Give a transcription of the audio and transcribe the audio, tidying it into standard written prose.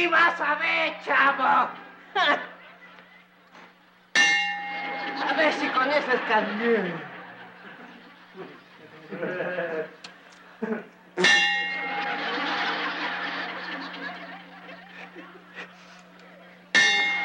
Y vas a ver, chavo. A ver si con eso estás bien.